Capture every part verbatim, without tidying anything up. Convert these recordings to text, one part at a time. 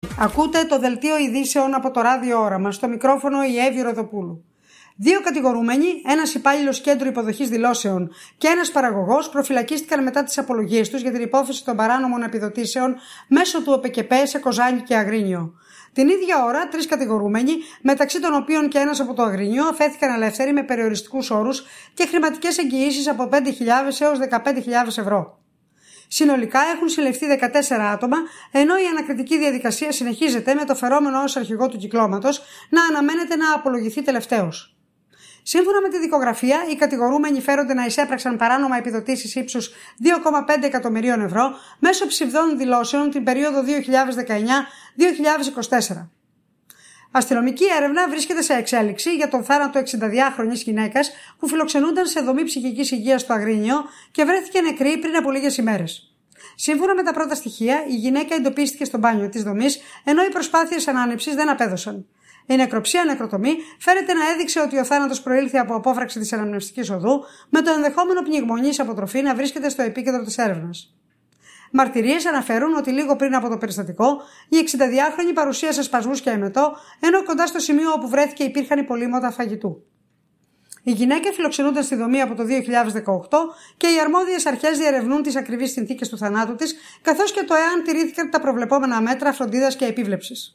Ακούτε το δελτίο ειδήσεων από το ράδιο Όραμα. Στο μικρόφωνο η Εύη Ροδοπούλου. Δύο κατηγορούμενοι, ένας υπάλληλος κέντρου υποδοχής δηλώσεων και ένας παραγωγός, προφυλακίστηκαν μετά τις απολογίες τους για την υπόθεση των παράνομων επιδοτήσεων μέσω του ΟΠΕΚΕΠΕ σε Κοζάνη και Αγρίνιο. Την ίδια ώρα, τρεις κατηγορούμενοι, μεταξύ των οποίων και ένας από το Αγρίνιο, αφέθηκαν ελεύθεροι με περιοριστικούς όρους και χρηματικές εγγυήσεις από πέντε χιλιάδες έως δεκαπέντε χιλιάδες ευρώ. Συνολικά έχουν συλληφθεί δεκατέσσερα άτομα, ενώ η ανακριτική διαδικασία συνεχίζεται με το φερόμενο ως αρχηγό του κυκλώματος να αναμένεται να απολογηθεί τελευταίος. Σύμφωνα με τη δικογραφία, οι κατηγορούμενοι φέρονται να εισέπραξαν παράνομα επιδοτήσεις ύψους δύο κόμμα πέντε εκατομμυρίων ευρώ μέσω ψευδών δηλώσεων την περίοδο δύο χιλιάδες δεκαεννιά με δύο χιλιάδες είκοσι τέσσερα. Αστυνομική έρευνα βρίσκεται σε εξέλιξη για τον θάνατο εξηνταδυάχρονης γυναίκας που φιλοξενούνταν σε δομή ψυχικής υγείας στο Αγρίνιο και βρέθηκε νεκρή πριν από λίγες ημέρες. Σύμφωνα με τα πρώτα στοιχεία, η γυναίκα εντοπίστηκε στο μπάνιο της δομής, ενώ οι προσπάθειες ανάνυψης δεν απέδωσαν. Η νεκροψία νεκροτομή φαίνεται να έδειξε ότι ο θάνατος προήλθε από απόφραξη της αναμνευστικής οδού, με το ενδεχόμενο πνιγμονής αποτροφή να βρίσκεται στο επίκεντρο της έρευνας. Μαρτυρίες αναφέρουν ότι λίγο πριν από το περιστατικό, η εξηνταδυάχρονη παρουσίασε σπασμούς και αιμετό, ενώ κοντά στο σημείο όπου βρέθηκε υπήρχαν υπολείμματα φαγητού. Οι γυναίκες φιλοξενούνταν στη δομή από το δύο χιλιάδες δεκαοκτώ και οι αρμόδιες αρχές διερευνούν τις ακριβείς συνθήκες του θανάτου της, καθώς και το εάν τηρήθηκαν τα προβλεπόμενα μέτρα φροντίδας και επίβλεψης.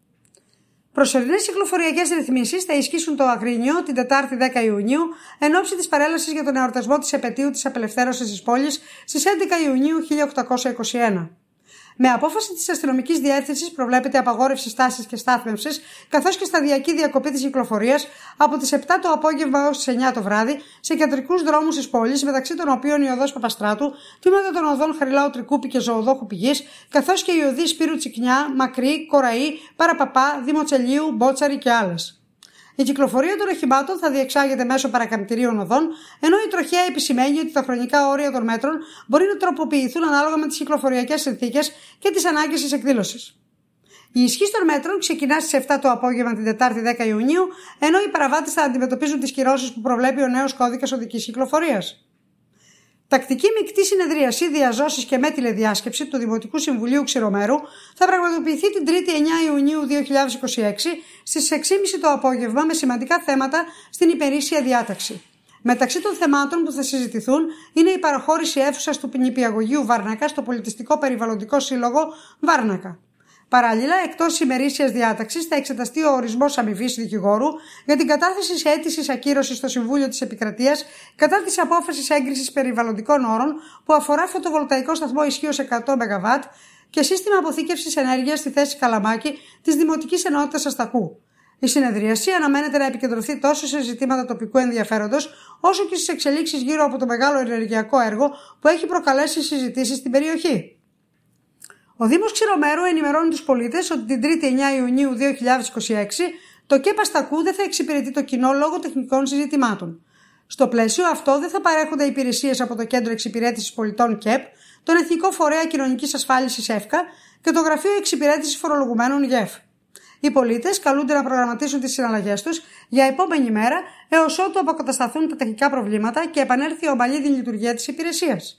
Προσωρινές κυκλοφοριακές ρυθμίσεις θα ισχύσουν το Αγρίνιο την Τετάρτη δέκα Ιουνίου εν ώψη της παρέλασης για τον εορτασμό της επετείου της απελευθέρωσης της πόλης στις έντεκα Ιουνίου χίλια οκτακόσια είκοσι ένα. Με απόφαση της αστυνομικής διεύθυνσης προβλέπεται απαγόρευση στάσης και στάθμευσης, καθώς και σταδιακή διακοπή της κυκλοφορίας από τις επτά το απόγευμα έως τις εννιά το βράδυ σε κεντρικούς δρόμους της πόλης, μεταξύ των οποίων η οδός Παπαστράτου, τμήματα των οδών Χαριλάου Τρικούπη και Ζωοδόχου Πηγής, καθώς και οι οδοί Σπύρου Τσικνιά, Μακρύ, Κοραή, Παραπαπά, Δημοτσελίου, Μπότσαρη και άλλες. Η κυκλοφορία των οχημάτων θα διεξάγεται μέσω παρακαμπτηρίων οδών, ενώ η τροχέα επισημαίνει ότι τα χρονικά όρια των μέτρων μπορεί να τροποποιηθούν ανάλογα με τις κυκλοφοριακές συνθήκες και τις ανάγκες της εκδήλωσης. Η ισχύ των μέτρων ξεκινά στις επτά το απόγευμα την Τετάρτη δέκα Ιουνίου, ενώ οι παραβάτες θα αντιμετωπίζουν τις κυρώσεις που προβλέπει ο νέος κώδικας οδικής κυκλοφορίας. Τακτική μεικτή συνεδρίαση, διαζώσεις και με τηλεδιάσκεψη του Δημοτικού Συμβουλίου Ξηρομέρου θα πραγματοποιηθεί την Τρίτη εννιά Ιουνίου δύο χιλιάδες είκοσι έξι στις έξι και μισή το απόγευμα με σημαντικά θέματα στην ημερήσια διάταξη. Μεταξύ των θεμάτων που θα συζητηθούν είναι η παραχώρηση αίθουσας του νηπιαγωγείου Βάρνακα στο Πολιτιστικό Περιβαλλοντικό Σύλλογο Βάρνακα. Παράλληλα, εκτός ημερήσιας διάταξης, θα εξεταστεί ο ορισμός αμοιβής δικηγόρου για την κατάθεση σε αίτηση ακύρωσης στο Συμβούλιο της Επικρατείας κατά της απόφασης έγκρισης περιβαλλοντικών όρων που αφορά φωτοβολταϊκό σταθμό ισχύως εκατό μεγαβάτ και σύστημα αποθήκευσης ενέργειας στη θέση Καλαμάκη της Δημοτικής Ενότητας Αστακού. Η συνεδρίαση αναμένεται να επικεντρωθεί τόσο σε ζητήματα τοπικού ενδιαφέροντος, όσο και στις εξελίξεις γύρω από το μεγάλο ενεργειακό έργο που έχει προκαλέσει συζητήσεις στην περιοχή. Ο Δήμος Ξηρομέρου ενημερώνει τους πολίτες ότι την Τρίτη εννιά Ιουνίου δύο χιλιάδες είκοσι έξι το ΚΕΠ Αστακού δεν θα εξυπηρετεί το κοινό λόγω τεχνικών συζητημάτων. Στο πλαίσιο αυτό δεν θα παρέχονται υπηρεσίες από το Κέντρο Εξυπηρέτησης Πολιτών ΚΕΠ, τον Εθνικό Φορέα Κοινωνικής Ασφάλισης ΕΦΚΑ και το Γραφείο Εξυπηρέτησης Φορολογουμένων ΓΕΦ. Οι πολίτες καλούνται να προγραμματίσουν τις συναλλαγές τους για επόμενη μέρα έως ότου αποκατασταθούν τα τεχνικά προβλήματα και επανέλθει η ομαλή λειτουργία της υπηρεσίας.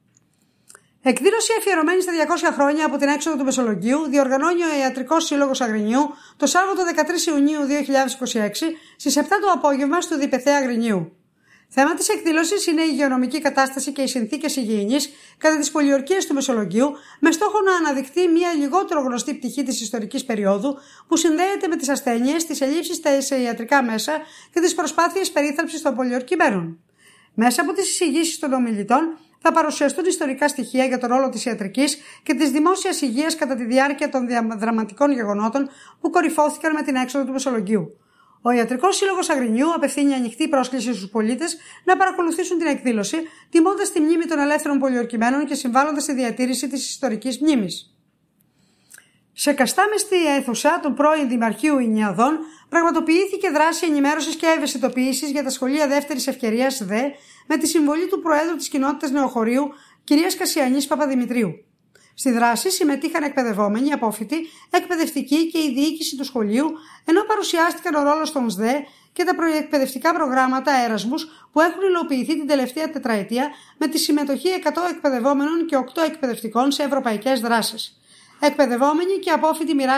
Εκδήλωση αφιερωμένη στα διακόσια χρόνια από την έξοδο του Μεσολογγίου διοργανώνει ο Ιατρικός Σύλλογος Αγρινίου το Σάββατο δεκατρείς Ιουνίου δύο χιλιάδες είκοσι έξι στις επτά το απόγευμα στο Διπεθέ Αγρινίου. Θέμα της εκδήλωσης είναι η υγειονομική κατάσταση και οι συνθήκες υγιεινής κατά τις πολιορκίες του Μεσολογγίου, με στόχο να αναδειχθεί μια λιγότερο γνωστή πτυχή της ιστορικής περίοδου που συνδέεται με τις ασθένειες, τις ελλείψεις σε ιατρικά μέσα και τις προσπάθειες περίθαλψης των πολιορκημένων. Μέσα από τις εισηγήσεις των ομιλητών θα παρουσιαστούν ιστορικά στοιχεία για τον ρόλο της ιατρικής και της δημόσιας υγείας κατά τη διάρκεια των δραματικών γεγονότων που κορυφώθηκαν με την έξοδο του Μεσολογγίου. Ο Ιατρικός Σύλλογος Αγρινίου απευθύνει ανοιχτή πρόσκληση στους πολίτες να παρακολουθήσουν την εκδήλωση, τιμώντας τη μνήμη των ελεύθερων πολιορκημένων και συμβάλλοντας στη διατήρηση της ιστορικής μνήμης. Σε καστάμεστη αίθουσα του πρώην Δημαρχείου Ινιαδών πραγματοποιήθηκε δράση ενημέρωσης και ευαισθητοποίησης για τα σχολεία δεύτερης ευκαιρίας ΔΕ με τη συμβολή του Προέδρου της Κοινότητας Νεοχωρίου, κυρίας Κασιανής Παπαδημητρίου. Στη δράση συμμετείχαν εκπαιδευόμενοι, απόφοιτοι, εκπαιδευτικοί και η διοίκηση του σχολείου, ενώ παρουσιάστηκαν ο ρόλος των ΣΔΕ και τα προεκπαιδευτικά προγράμματα Έρασμους που έχουν υλοποιηθεί την τελευταία τετραετία με τη συμμετοχή εκατό εκπαιδευόμενων και οκτώ εκπαιδευτικών σε ευρωπαϊκές δράσεις. Εκπαιδευόμενοι και απόφοιτοι μοιράστηκαν